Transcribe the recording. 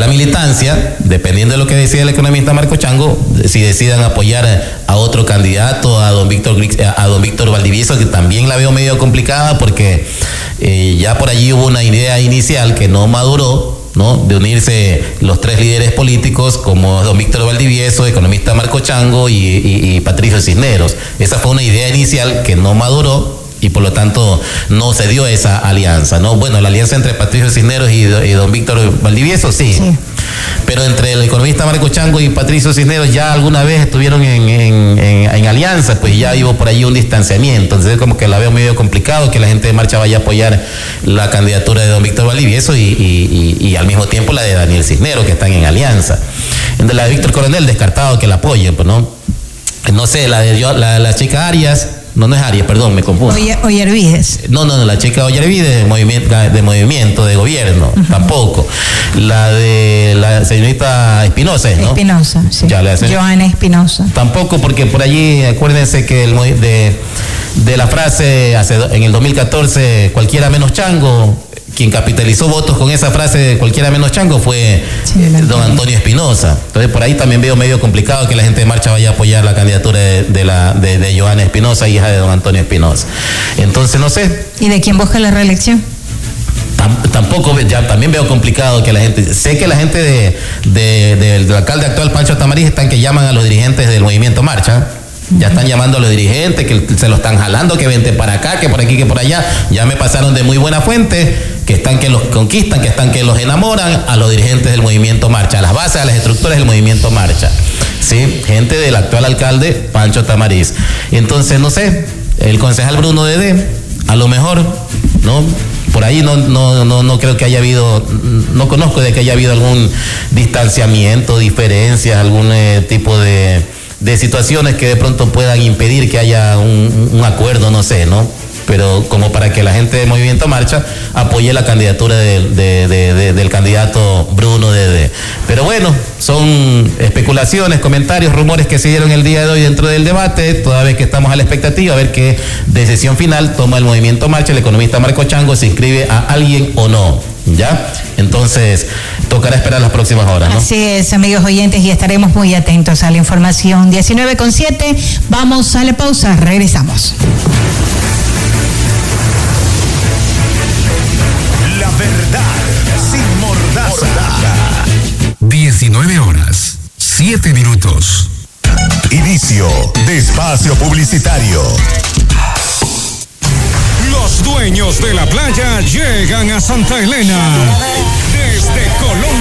la militancia, dependiendo de lo que decida el economista Marco Chango, si decidan apoyar a otro candidato, a don Víctor Valdivieso, que también la veo medio complicada porque ya por allí hubo una idea inicial que no maduró, ¿no? De unirse los tres líderes políticos como don Víctor Valdivieso, economista Marco Chango y Patricio Cisneros. Esa fue una idea inicial que no maduró y por lo tanto no se dio esa alianza, ¿no? Bueno, la alianza entre Patricio Cisneros y don Víctor Valdivieso, sí. Pero entre el economista Marco Chango y Patricio Cisneros ya alguna vez estuvieron en alianza, pues ya hubo por allí un distanciamiento. Entonces como que la veo medio complicado que la gente de Marcha vaya a apoyar la candidatura de don Víctor Valdivieso y al mismo tiempo la de Daniel Cisneros, que están en alianza. Entonces la de Víctor Coronel, descartado que la apoyen, pues no. No sé, la chica Arias. No es Arias, perdón, me confundo. Ollervides. No, la chica Ollervides de movimiento de gobierno, tampoco. La de la señorita Espinosa, ¿no? Espinosa, sí. Joana Espinosa. Tampoco, porque por allí, acuérdense que de la frase en el 2014, cualquiera menos Chango, quien capitalizó votos con esa frase de cualquiera menos Chango fue don Antonio Espinosa. Entonces por ahí también veo medio complicado que la gente de Marcha vaya a apoyar la candidatura de Joana Espinosa, hija de don Antonio Espinosa. Entonces no sé. ¿Y de quién busca la reelección? Tampoco, ya también veo complicado que la gente, sé que la gente del alcalde actual Pancho Tamariz están que llaman a los dirigentes del movimiento Marcha. Ya están llamando a los dirigentes, que se lo están jalando, que vente para acá, que por aquí, que por allá. Ya me pasaron de muy buena fuente, que están que los conquistan, que están que los enamoran a los dirigentes del movimiento Marcha, a las bases, a las estructuras del movimiento Marcha. Sí, gente del actual alcalde Pancho Tamariz. Entonces, no sé, el concejal Bruno Dede, a lo mejor, ¿no? Por ahí no creo que haya habido, no conozco de que haya habido algún distanciamiento, diferencias, algún tipo de situaciones que de pronto puedan impedir que haya un acuerdo, no sé, ¿no? Pero como para que la gente del Movimiento Marcha apoye la candidatura del candidato Bruno Dede. Pero bueno, son especulaciones, comentarios, rumores que se dieron el día de hoy dentro del debate, toda vez que estamos a la expectativa a ver qué decisión final toma el Movimiento Marcha, el economista Marco Chango, se inscribe a alguien o no. ¿Ya? Entonces, tocará esperar las próximas horas, ¿no? Así es, amigos oyentes, y estaremos muy atentos a la información. 19:07, vamos a la pausa, regresamos. La verdad, sin mordaza. 19:07. Inicio de espacio publicitario. Los dueños de la playa llegan a Santa Elena. Desde Colombia.